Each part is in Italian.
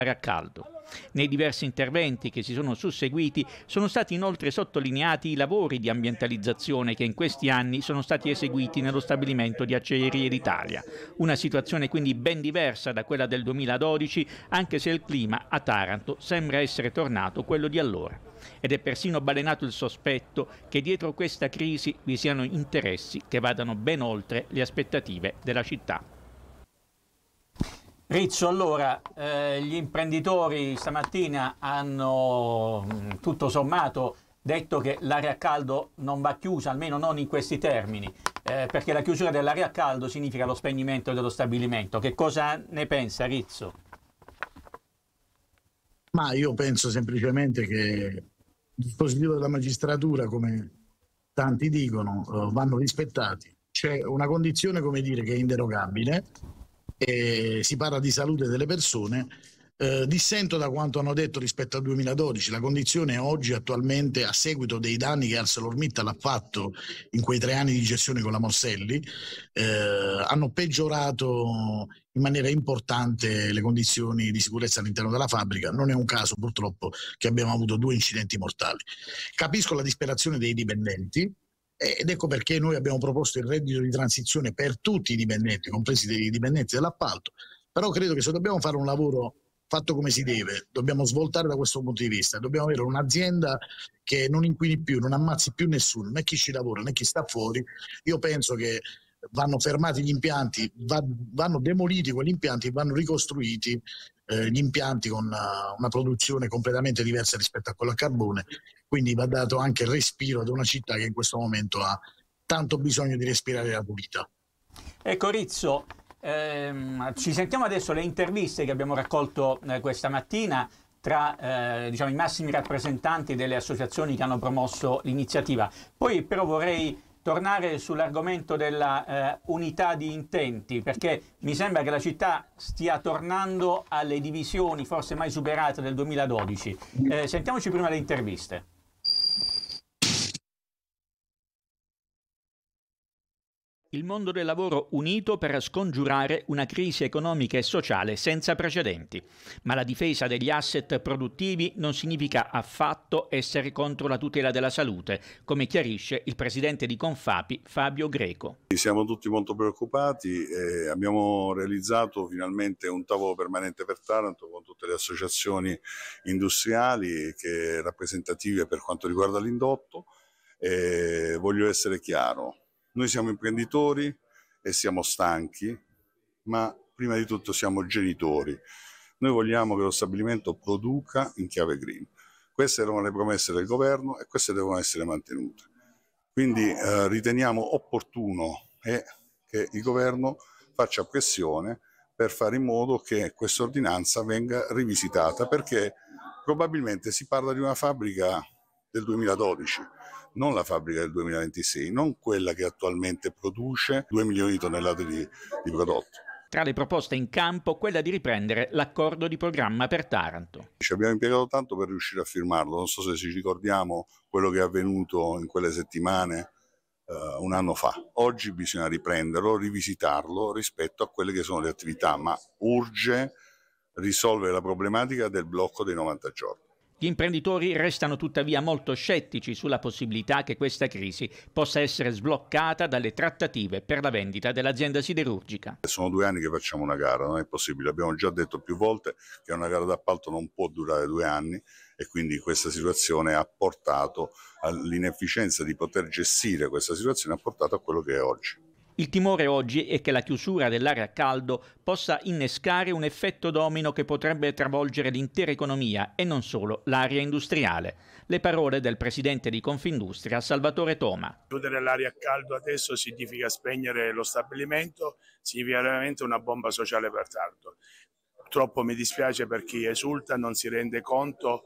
a caldo. Nei diversi interventi che si sono susseguiti sono stati inoltre sottolineati i lavori di ambientalizzazione che in questi anni sono stati eseguiti nello stabilimento di Acciaierie d'Italia. Una situazione quindi ben diversa da quella del 2012, anche se il clima a Taranto sembra essere tornato quello di allora. Ed è persino balenato il sospetto che dietro questa crisi vi siano interessi che vadano ben oltre le aspettative della città. Rizzo, allora, gli imprenditori stamattina hanno tutto sommato detto che l'area a caldo non va chiusa, almeno non in questi termini, perché la chiusura dell'area a caldo significa lo spegnimento dello stabilimento. Che cosa ne pensa Rizzo? Ma io penso semplicemente che il dispositivo della magistratura, come tanti dicono, vanno rispettati. C'è una condizione, come dire, che è inderogabile. Si parla di salute delle persone. Dissento da quanto hanno detto rispetto al 2012. La condizione oggi, attualmente, a seguito dei danni che ArcelorMittal ha fatto in quei 3 anni di gestione con la Morselli, hanno peggiorato in maniera importante le condizioni di sicurezza all'interno della fabbrica. Non è un caso, purtroppo, che abbiamo avuto 2 incidenti mortali. Capisco la disperazione dei dipendenti, ed ecco perché noi abbiamo proposto il reddito di transizione per tutti i dipendenti, compresi i dipendenti dell'appalto. Però credo che se dobbiamo fare un lavoro fatto come si deve, dobbiamo svoltare da questo punto di vista, dobbiamo avere un'azienda che non inquini più, non ammazzi più nessuno, né chi ci lavora né chi sta fuori. Io penso che vanno fermati gli impianti, vanno demoliti quegli impianti e vanno ricostruiti gli impianti con una produzione completamente diversa rispetto a quella a carbone. Quindi va dato anche il respiro ad una città che in questo momento ha tanto bisogno di respirare aria pulita. Ecco Rizzo, ci sentiamo adesso le interviste che abbiamo raccolto questa mattina tra diciamo, i massimi rappresentanti delle associazioni che hanno promosso l'iniziativa. Poi però vorrei tornare sull'argomento della unità di intenti, perché mi sembra che la città stia tornando alle divisioni forse mai superate del 2012. Sentiamoci prima le interviste. Il mondo del lavoro unito per scongiurare una crisi economica e sociale senza precedenti. Ma la difesa degli asset produttivi non significa affatto essere contro la tutela della salute, come chiarisce il presidente di Confapi, Fabio Greco. Siamo tutti molto preoccupati e abbiamo realizzato finalmente un tavolo permanente per Taranto con tutte le associazioni industriali che rappresentative per quanto riguarda l'indotto. Voglio essere chiaro. Noi siamo imprenditori e siamo stanchi, ma prima di tutto siamo genitori. Noi vogliamo che lo stabilimento produca in chiave green. Queste erano le promesse del governo e queste devono essere mantenute. Quindi riteniamo opportuno che il governo faccia pressione per fare in modo che questa ordinanza venga rivisitata, perché probabilmente si parla di una fabbrica del 2012, non la fabbrica del 2026, non quella che attualmente produce 2 milioni di tonnellate di prodotto. Tra le proposte in campo, quella di riprendere l'accordo di programma per Taranto. Ci abbiamo impiegato tanto per riuscire a firmarlo, non so se ci ricordiamo quello che è avvenuto in quelle settimane un anno fa. Oggi bisogna riprenderlo, rivisitarlo rispetto a quelle che sono le attività, ma urge risolvere la problematica del blocco dei 90 giorni. Gli imprenditori restano tuttavia molto scettici sulla possibilità che questa crisi possa essere sbloccata dalle trattative per la vendita dell'azienda siderurgica. Sono 2 anni che facciamo una gara, non è possibile. Abbiamo già detto più volte che una gara d'appalto non può durare 2 anni e quindi questa situazione ha portato all'inefficienza di poter gestire questa situazione, ha portato a quello che è oggi. Il timore oggi è che la chiusura dell'area a caldo possa innescare un effetto domino che potrebbe travolgere l'intera economia e non solo l'area industriale. Le parole del presidente di Confindustria, Salvatore Toma. Chiudere l'area a caldo adesso significa spegnere lo stabilimento, significa veramente una bomba sociale per Taranto. Purtroppo mi dispiace per chi esulta, non si rende conto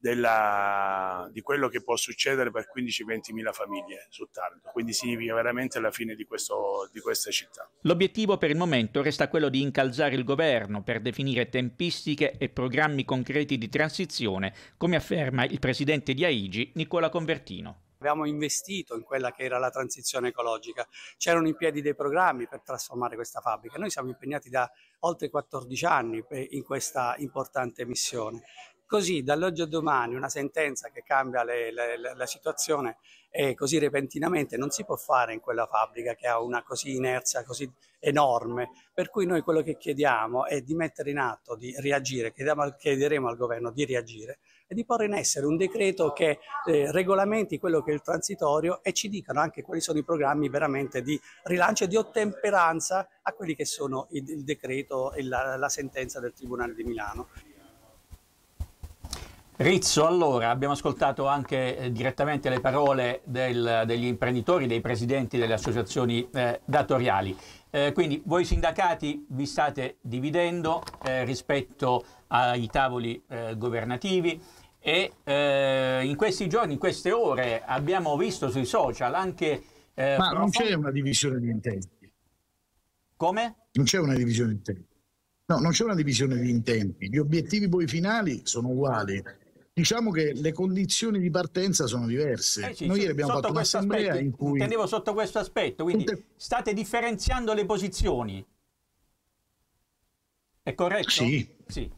di quello che può succedere per 15-20 mila famiglie su Taranto, quindi significa veramente la fine di questa città. L'obiettivo per il momento resta quello di incalzare il governo per definire tempistiche e programmi concreti di transizione, come afferma il presidente di AIGI, Nicola Convertino. Abbiamo investito in quella che era la transizione ecologica, c'erano in piedi dei programmi per trasformare questa fabbrica. Noi siamo impegnati da oltre 14 anni in questa importante missione. Così dall'oggi al domani una sentenza che cambia la situazione così repentinamente non si può fare in quella fabbrica che ha una così inerzia così enorme, per cui noi quello che chiediamo è di mettere in atto, di reagire, chiederemo al governo di reagire e di porre in essere un decreto che regolamenti quello che è il transitorio e ci dicano anche quali sono i programmi veramente di rilancio e di ottemperanza a quelli che sono il decreto e la sentenza del Tribunale di Milano. Rizzo, allora abbiamo ascoltato anche direttamente le parole degli imprenditori, dei presidenti delle associazioni datoriali. Quindi voi sindacati vi state dividendo rispetto ai tavoli governativi e in questi giorni, in queste ore abbiamo visto sui social anche... Ma non c'è una divisione di intenti. Come? Non c'è una divisione di intenti. No, non c'è una divisione di intenti. Gli obiettivi poi finali sono uguali. Diciamo che le condizioni di partenza sono diverse. Sì, noi ieri abbiamo fatto un'assemblea in cui... Intendevo sotto questo aspetto, quindi state differenziando le posizioni. È corretto? Sì.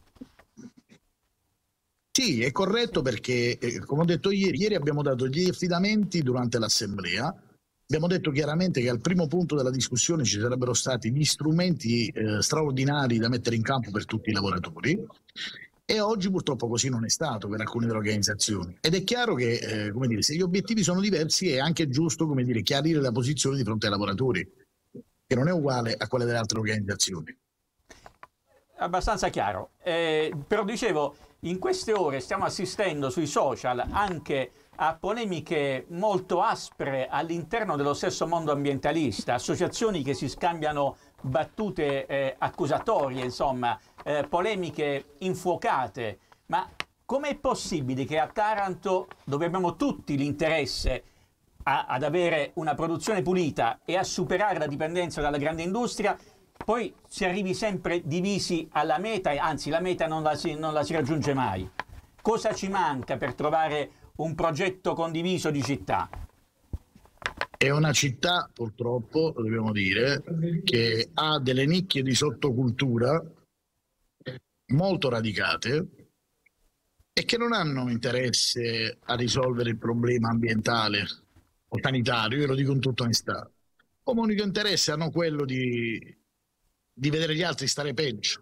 Sì, è corretto perché, come ho detto ieri abbiamo dato gli affidamenti durante l'assemblea. Abbiamo detto chiaramente che al primo punto della discussione ci sarebbero stati gli strumenti straordinari da mettere in campo per tutti i lavoratori. E oggi purtroppo così non è stato per alcune delle organizzazioni. Ed è chiaro che, come dire, se gli obiettivi sono diversi è anche giusto, come dire, chiarire la posizione di fronte ai lavoratori, che non è uguale a quella delle altre organizzazioni. Abbastanza chiaro. Però dicevo, in queste ore stiamo assistendo sui social anche a polemiche molto aspre all'interno dello stesso mondo ambientalista, associazioni che si scambiano battute accusatorie, insomma, polemiche infuocate. Ma com'è possibile che a Taranto, dove abbiamo tutti l'interesse ad avere una produzione pulita e a superare la dipendenza dalla grande industria, poi si arrivi sempre divisi alla meta, e anzi la meta non la si raggiunge mai? Cosa ci manca per trovare un progetto condiviso di città? È una città, purtroppo, lo dobbiamo dire, che ha delle nicchie di sottocultura molto radicate e che non hanno interesse a risolvere il problema ambientale o sanitario, io lo dico in tutta onestà. Come unico interesse hanno quello di vedere gli altri stare peggio.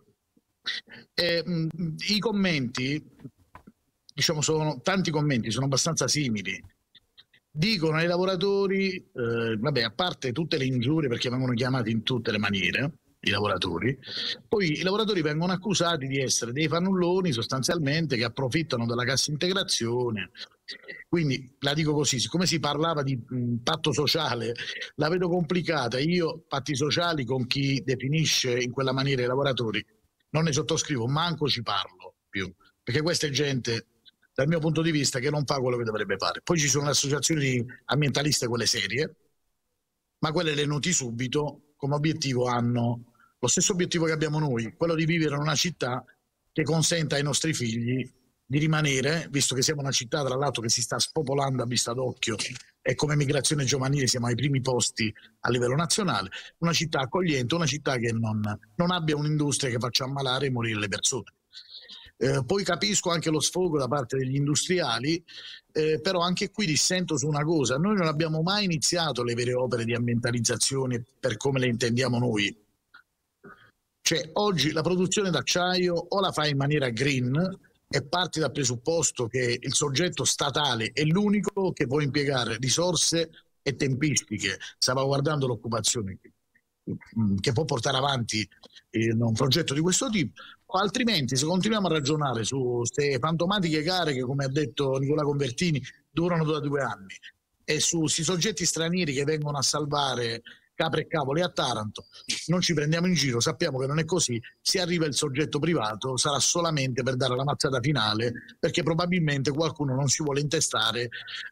I commenti, diciamo, tanti commenti sono abbastanza simili. Dicono ai lavoratori, vabbè, a parte tutte le ingiurie, perché vengono chiamati in tutte le maniere i lavoratori, poi i lavoratori vengono accusati di essere dei fannulloni sostanzialmente che approfittano della cassa integrazione. Quindi la dico così, siccome si parlava di patto sociale, la vedo complicata. Io patti sociali con chi definisce in quella maniera i lavoratori non ne sottoscrivo, manco ci parlo più, perché questa è gente, dal mio punto di vista, che non fa quello che dovrebbe fare. Poi ci sono le associazioni ambientaliste, quelle serie, ma quelle le noti subito, come obiettivo hanno lo stesso obiettivo che abbiamo noi, quello di vivere in una città che consenta ai nostri figli di rimanere, visto che siamo una città tra l'altro che si sta spopolando a vista d'occhio e come migrazione giovanile siamo ai primi posti a livello nazionale, una città accogliente, una città che non abbia un'industria che faccia ammalare e morire le persone. Poi capisco anche lo sfogo da parte degli industriali, però anche qui dissento su una cosa: noi non abbiamo mai iniziato le vere opere di ambientalizzazione per come le intendiamo noi. Cioè, oggi la produzione d'acciaio o la fai in maniera green e parti dal presupposto che il soggetto statale è l'unico che può impiegare risorse e tempistiche, salvaguardando l'occupazione che può portare avanti un progetto di questo tipo, o altrimenti se continuiamo a ragionare su queste fantomatiche gare che, come ha detto Nicola Convertini, durano da 2 anni, e su questi soggetti stranieri che vengono a salvare capre e cavoli a Taranto, non ci prendiamo in giro, sappiamo che non è così. Se arriva il soggetto privato sarà solamente per dare la mazzata finale, perché probabilmente qualcuno non si vuole intestare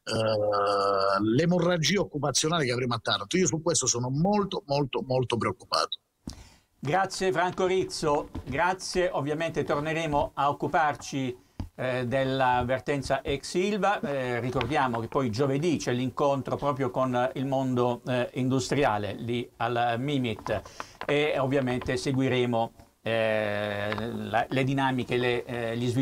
l'emorragia occupazionale che avremo a Taranto. Io su questo sono molto preoccupato. Grazie Franco Rizzo, grazie. Ovviamente torneremo a occuparci della vertenza ex Ilva. Ricordiamo che poi giovedì c'è l'incontro proprio con il mondo industriale lì al Mimit, e ovviamente seguiremo le dinamiche, gli sviluppi